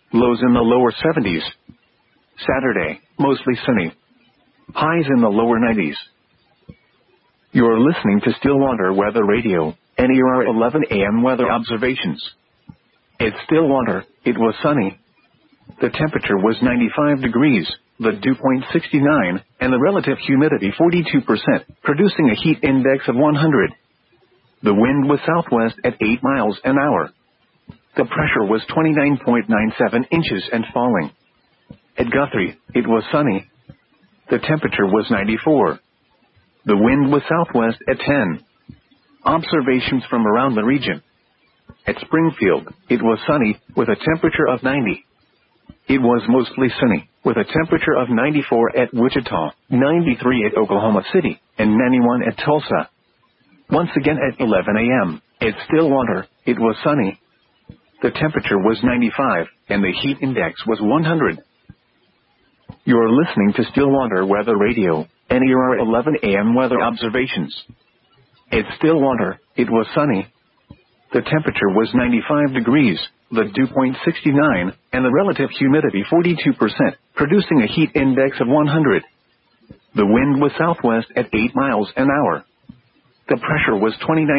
Lows in the lower 70s. Saturday, mostly sunny. Highs in the lower 90s. You're listening to Stillwater Weather Radio, NER 11 AM weather observations. At Stillwater, it was sunny. The temperature was 95 degrees, the dew point 69, and the relative humidity 42%, producing a heat index of 100. The wind was southwest at 8 miles an hour. The pressure was 29.97 inches and falling. At Guthrie, it was sunny. The temperature was 94. The wind was southwest at 10. Observations from around the region. At Springfield, it was sunny, with a temperature of 90. It was mostly sunny, with a temperature of 94 at Wichita, 93 at Oklahoma City, and 91 at Tulsa. Once again at 11 a.m., at Stillwater, it was sunny. The temperature was 95, and the heat index was 100. You're listening to Stillwater Weather Radio, NER 11 AM weather observations. At Stillwater, it was sunny. The temperature was 95 degrees, the dew point 69, and the relative humidity 42%, producing a heat index of 100. The wind was southwest at 8 miles an hour. The pressure was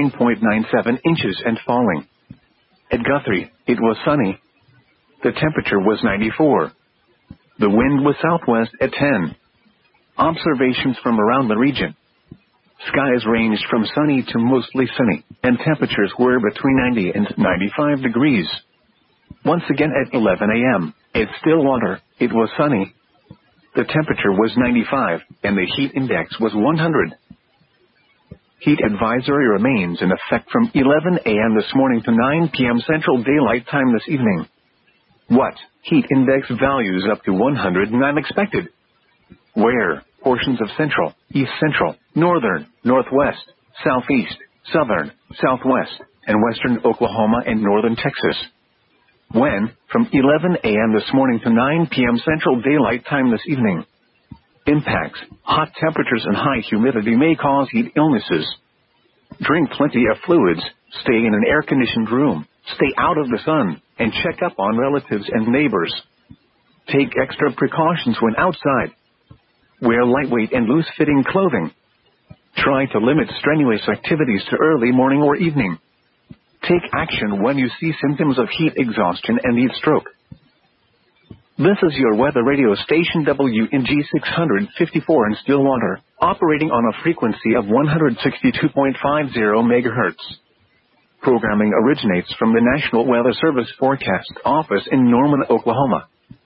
29.97 inches and falling. At Guthrie, it was sunny. The temperature was 94. The wind was southwest at 10. Observations from around the region. Skies ranged from sunny to mostly sunny, and temperatures were between 90 and 95 degrees. Once again at 11 a.m., at Stillwater, it was sunny. The temperature was 95, and the heat index was 100. Heat advisory remains in effect from 11 a.m. this morning to 9 p.m. Central Daylight Time this evening. What? Heat index values up to 100 and expected. Where? Portions of central, east central, northern, northwest, southeast, southern, southwest, and western Oklahoma and northern Texas. When? From 11 a.m. this morning to 9 p.m. Central Daylight Time this evening. Impacts. Hot temperatures and high humidity may cause heat illnesses. Drink plenty of fluids, stay in an air-conditioned room, stay out of the sun, and check up on relatives and neighbors. Take extra precautions when outside. Wear lightweight and loose-fitting clothing. Try to limit strenuous activities to early morning or evening. Take action when you see symptoms of heat exhaustion and heat stroke. This is your weather radio station WNG 654 in Stillwater, operating on a frequency of 162.50 megahertz. Programming originates from the National Weather Service Forecast Office in Norman, Oklahoma.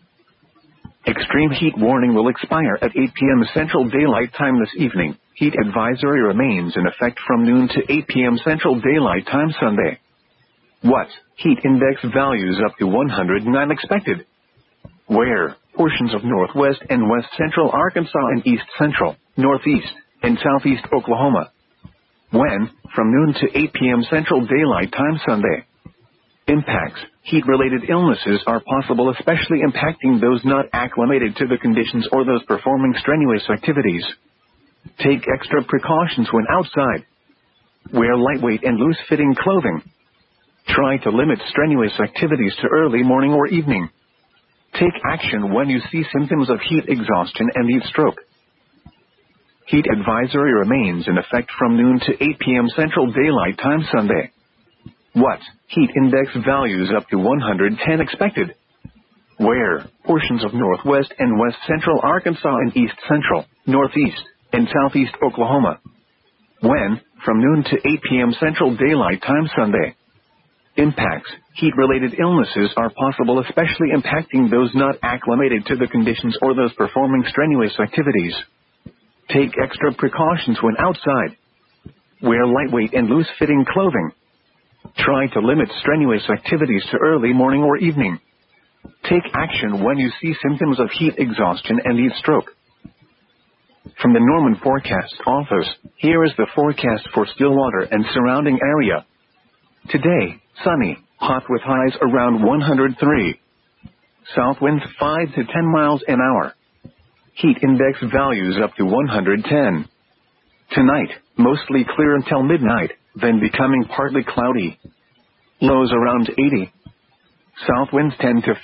Extreme heat warning will expire at 8 p.m. Central Daylight Time this evening. Heat advisory remains in effect from noon to 8 p.m. Central Daylight Time Sunday. What? Heat index values up to 100 and expected. Where? Portions of northwest and west central Arkansas and east central, northeast, and southeast Oklahoma. When? From noon to 8 p.m. Central Daylight Time Sunday. Impacts. Heat-related illnesses are possible, especially impacting those not acclimated to the conditions or those performing strenuous activities. Take extra precautions when outside. Wear lightweight and loose-fitting clothing. Try to limit strenuous activities to early morning or evening. Take action when you see symptoms of heat exhaustion and heat stroke. Heat advisory remains in effect from noon to 8 p.m. Central Daylight Time Sunday. What? Heat index values up to 110 expected. Where? Portions of northwest and west central Arkansas and east central, northeast, and southeast Oklahoma. When? From noon to 8 p.m. Central Daylight Time Sunday. Impacts. Heat-related illnesses are possible, especially impacting those not acclimated to the conditions or those performing strenuous activities. Take extra precautions when outside. Wear lightweight and loose-fitting clothing. Try to limit strenuous activities to early morning or evening. Take action when you see symptoms of heat exhaustion and heat stroke. From the Norman Forecast Office, here is the forecast for Stillwater and surrounding area. Today, sunny, hot with highs around 103. South winds 5 to 10 miles an hour. Heat index values up to 110. Tonight, mostly clear until midnight, then becoming partly cloudy. Lows around 80. South winds 10 to